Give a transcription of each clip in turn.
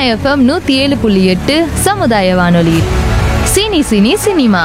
FM 107.8 சமுதாய வானொலி. Cine cine cinema.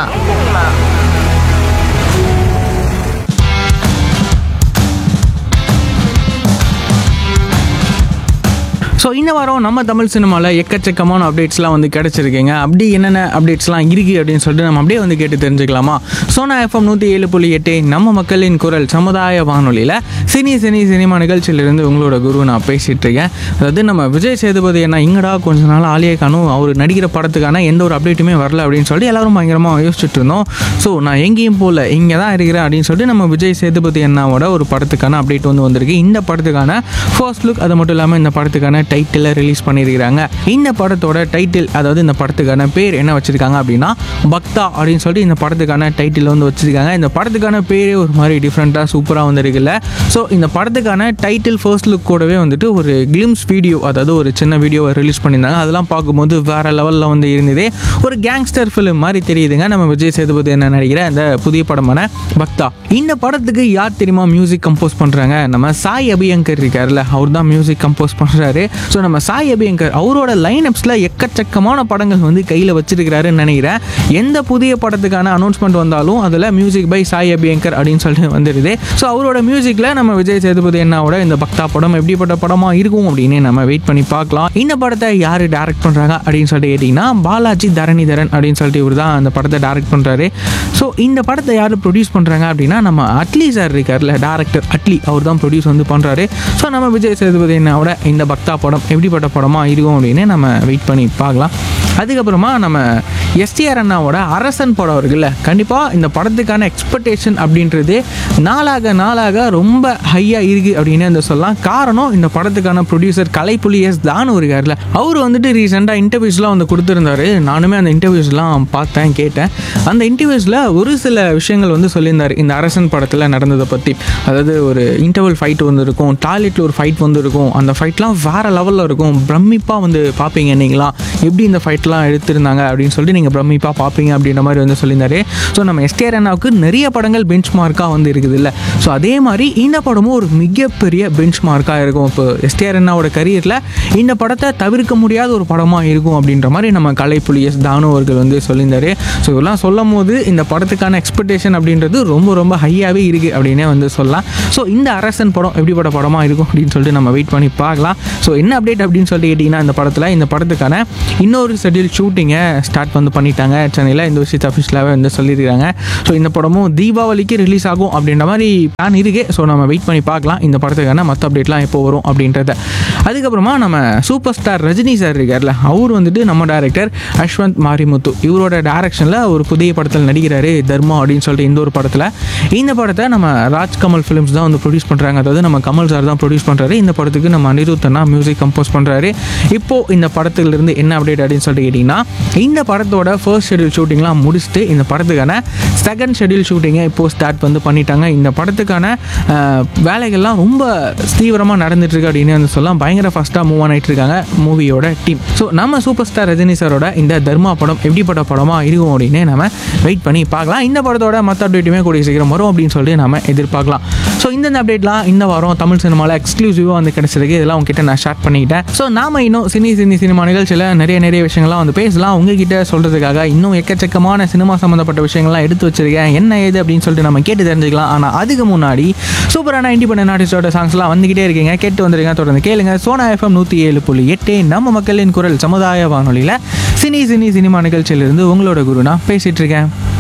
So இந்த வாரம் நம்ம தமிழ் சினிமாவில் எக்கச்சக்கமான அப்டேட்ஸ்லாம் வந்து கிடச்சிருக்கீங்க. அப்படி என்னென்ன அப்டேட்ஸ்லாம் இருக்குது அப்படின்னு சொல்லிட்டு நம்ம அப்படியே வந்து கேட்டு தெரிஞ்சுக்கலாமா? சோனா எஃப்எம் 107.8 நம்ம மக்களின் குரல் சமுதாய வானொலியில் சினி சினி சினிமா நிகழ்ச்சியிலிருந்து உங்களோட குரு நான் பேசிகிட்டு இருக்கேன். அதாவது நம்ம விஜய் சேதுபதி என்ன இங்கடா கொஞ்ச நாள் ஆலியா கானும் அவர் நடிக்கிற படத்துக்கான எந்த ஒரு அப்டேட்டுமே வரல அப்படின்னு சொல்லிட்டு எல்லாரும் பயங்கரமாக யோசிச்சுட்டு இருந்தோம். ஸோ நான் எங்கேயும் போகல, இங்கே தான் இருக்கிறேன் அப்படின்னு சொல்லிட்டு நம்ம விஜய் சேதுபதி அண்ணாவோட ஒரு படத்துக்கான அப்டேட் வந்து வந்திருக்கு. இந்த படத்துக்கான ஃபர்ஸ்ட் லுக், அது மட்டும் இல்லாமல் இந்த படத்துக்கான டைட்டில் ரிலீஸ் பண்ணியிருக்கிறாங்க. இந்த படத்தோட டைட்டில், அதாவது இந்த படத்துக்கான பேர் என்ன வச்சிருக்காங்க அப்படின்னா பக்தா அப்படின்னு சொல்லிட்டு இந்த படத்துக்கான டைட்டில் வந்து வச்சிருக்காங்க. இந்த படத்துக்கான பேரே ஒரு மாதிரி டிஃப்ரெண்ட்டாக சூப்பராக வந்துருக்குல்ல. ஸோ இந்த படத்துக்கான டைட்டில் ஃபர்ஸ்ட் லுக் கூடவே வந்துட்டு ஒரு கிளிம்ஸ் வீடியோ, அதாவது ஒரு சின்ன வீடியோவை ரிலீஸ் பண்ணியிருந்தாங்க. அதெல்லாம் பார்க்கும்போது வேற லெவலில் வந்து இருந்தது. ஒரு கேங்ஸ்டர் ஃபிலிம் மாதிரி தெரியுதுங்க நம்ம விஜய் சேதுபதி என்ன நடிக்கிற அந்த புதிய படமான பக்தா. இந்த படத்துக்கு யார் தெரியுமா மியூசிக் கம்போஸ் பண்ணுறாங்க? நம்ம சாய் அபியங்கர் இருக்கார்ல, அவர் தான் மியூசிக் கம்போஸ் பண்ணுறாரு. ஸோ நம்ம சாய் அபியங்கர் அவரோட லைனப்ஸில் எக்கச்சக்கமான படங்கள் வந்து கையில் வச்சிருக்கிறாருன்னு நினைக்கிறேன். எந்த புதிய படத்துக்கான அனௌன்ஸ்மெண்ட் வந்தாலும் அதில் மியூசிக் பை சாய் அபியங்கர் அப்படின்னு சொல்லிட்டு வந்துடுது. ஸோ அவரோட மியூசிக்கில் நம்ம விஜய் சேதுபதி அண்ணாவோட இந்த பக்தா படம் எப்படிப்பட்ட படமாக இருக்கும் அப்படின்னு நம்ம வெயிட் பண்ணி பார்க்கலாம். இந்த படத்தை யார் டைரக்ட் பண்ணுறாங்க அப்படின்னு சொல்லிட்டு கேட்டிங்கன்னா பாலாஜி தரணிதரன் அப்படின்னு சொல்லிட்டு இவர் தான் அந்த படத்தை டைரக்ட் பண்ணுறாரு. ஸோ இந்த படத்தை யார் ப்ரொடியூஸ் பண்ணுறாங்க அப்படின்னா நம்ம அட்லி சார் இருக்கார்ல, டேரக்டர் அட்லி, அவர் தான் ப்ரொடியூஸ் வந்து பண்ணுறாரு. ஸோ நம்ம விஜய் சேதுபதி அண்ணாவோட இந்த பக்தா படம் எப்படிப்பட்ட படமாக இருக்கும் அப்படின்னு நம்ம வெயிட் பண்ணி பார்க்கலாம். அதுக்கப்புறமா நம்ம எஸ்டிஆர் அண்ணாவோட அரசன் படம் இருக்குல்ல, கண்டிப்பாக இந்த படத்துக்கான எக்ஸ்பெக்டேஷன் அப்படின்றது நாளாக ரொம்ப ஹையாக இருக்குது அப்படின்னு வந்து சொல்லலாம். காரணம் இந்த படத்துக்கான ப்ரொடியூசர் கலைப்புலி எஸ் தானு இருக்கார்ல, அவர் வந்துட்டு ரீசெண்டாக இன்டர்வியூஸ்லாம் வந்து கொடுத்துருந்தாரு. நானுமே அந்த இன்டர்வியூஸ்லாம் பார்த்தேன், கேட்டேன். அந்த இன்டர்வியூஸில் ஒரு சில விஷயங்கள் வந்து சொல்லியிருந்தார் இந்த அரசன் படத்தில் நடந்ததை பற்றி. அதாவது ஒரு இன்டர்வல் ஃபைட் வந்து இருக்கும், டாய்லெட்டில் ஒரு ஃபைட் வந்து இருக்கும். அந்த ஃபைட்லாம் வேறு லெவலில் இருக்கும், பிரமிப்பாக வந்து பார்ப்பீங்க நீங்களா எப்படி இந்த ஃபைட்லாம் எடுத்திருந்தாங்க அப்படின்னு சொல்லிட்டு நீங்கள் பிரமிப்பாக பார்ப்பீங்க அப்படின்ற மாதிரி வந்து சொல்லியிருந்தாரு. ஸோ நம்ம எஸ்டிஆர் அண்ணாவுக்கு நிறைய படங்கள் பெஞ்ச் மார்க்காக வந்து இருக்குது இல்லை. ஸோ அதே மாதிரி இந்த படமும் ஒரு மிகப்பெரிய பெஞ்ச் மார்க்காக இருக்கும். இப்போ எஸ்டிஆர் அண்ணாவோட கரியரில் இந்த படத்தை தவிர்க்க முடியாத ஒரு படமாக இருக்கும் அப்படின்ற மாதிரி நம்ம கலைப்புலி எஸ் தானு அவர்கள் வந்து சொல்லியிருந்தாரு. ஸோ இதெல்லாம் சொல்லும் போது இந்த படத்துக்கான எக்ஸ்பெக்டேஷன் அப்படின்றது ரொம்ப ஹையாகவே இருக்குது அப்படின்னே வந்து சொல்லலாம். ஸோ இந்த அரசன் படம் எப்படிப்பட்ட படமாக இருக்கும் அப்படின்னு சொல்லிட்டு நம்ம வெயிட் பண்ணி பார்க்கலாம். ஸோ என்ன அப்டேட் அப்படின்னு சொல்லிட்டு கேட்டிங்கன்னா இந்த படத்துக்கான இன்னொரு ஷெட்யூல் ஷூட்டிங்கை ஸ்டார்ட் வந்து பண்ணிட்டாங்க சென்னையில். இந்த விஷயத்தை அஃபிஷியலாகவே வந்து சொல்லியிருக்காங்க. ஸோ இந்த படமும் தீபாவளிக்கு ரிலீஸ் ஆகும் அப்படின்ற மாதிரி பிளான் இருக்குது. ஸோ நம்ம வெயிட் பண்ணி பார்க்கலாம் இந்த படத்துக்கான மற்ற அப்டேட்லாம் எப்போ வரும் அப்படின்றத. அதுக்கப்புறமா நம்ம சூப்பர் ஸ்டார் ரஜினி சார் இருக்கார்ல, அவர் வந்துட்டு நம்ம டைரக்டர் அஸ்வந்த் மாரிமுத்து இவரோட டைரக்ஷனில் ஒரு புதிய படத்தில் நடிக்கிறாரு, தர்மா அப்படின்னு சொல்லிட்டு இந்த ஒரு படத்தில். இந்த படத்தை நம்ம ராஜ்கமல் ஃபிலிம்ஸ் தான் வந்து ப்ரொடியூஸ் பண்ணுறாங்க, அதாவது நம்ம கமல் சார் தான் ப்ரொடியூஸ் பண்ணுறாரு. இந்த படத்துக்கு நம்ம அனிருத்தனா மியூசிக் கம்போஸ் பண்ணுறாரு. இப்போது இந்த படத்துலேருந்து என்ன அப்டேட் அப்படின்னு சொல்லிட்டு கேட்டிங்கன்னா இந்த படத்தோட ஃபர்ஸ்ட் ஷெட்யூல் ஷூட்டிங்லாம் முடிச்சுட்டு இந்த படத்துக்கான செகண்ட் ஷெட்யூல் ஷூட்டிங்கை இப்போது ஸ்டார்ட் வந்து பண்ணிட்டாங்க. இந்த படத்துக்கான வேலைகள்லாம் ரொம்ப தீவிரமாக நடந்துட்டுருக்கு அப்படின்னு வந்து சொல்லலாம். பயங்கர ஃபாஸ்ட்டாக மூவ் ஆகிட்டு இருக்காங்க மூவியோட டீம். ஸோ நம்ம சூப்பர் ஸ்டார் ரஜினி சாரோட இந்த தர்மா படம் எப்படிப்பட்ட படமாக இருக்கும் அப்படின்னு நம்ம வெயிட் பண்ணி பார்க்கலாம். இந்த படத்தோட மற்ற அப்டேட்டுமே கூடிய சீக்கிரம் வரும் அப்படின்னு சொல்லிட்டு நம்ம எதிர்பார்க்கலாம். ஸோ இந்த அப்டேட்லாம் இந்த வாரம் தமிழ் சினிமாவில் எக்ஸ்க்ளூசிவாக வந்து கிடைச்சிருக்கு. இதெல்லாம் உங்ககிட்ட நான் ஷேர் பண்ணிக்கிட்டேன். ஸோ நாம இன்னும் சினிமா நிகழ்ச்சியில் நிறைய விஷயங்கள்லாம் வந்து பேசலாம். உங்ககிட்ட சொல்கிறதுக்காக இன்னும் எக்கச்சக்கமான சினிமா சம்மந்தப்பட்ட விஷயங்கள்லாம் எடுத்து வச்சிருக்கேன். என்ன ஏது அப்படின்னு சொல்லிட்டு நம்ம கேட்டு தெரிஞ்சுக்கலாம். ஆனால் அதுக்கு முன்னாடி சூப்பரான இண்டிபெண்டன்ட் ஆர்டிஸ்டோட சாங்ஸ்லாம் வந்துகிட்டே இருக்கீங்க, கேட்டு வந்துருங்க, தொடர்ந்து கேளுங்க. சோனா எஃப்எம் 107.8 நம்ம மக்களின் குரல் சமுதாய வானொலியில் சினிமா நிகழ்ச்சியிலிருந்து உங்களோட குரு நான் பேசிகிட்டு இருக்கேன்.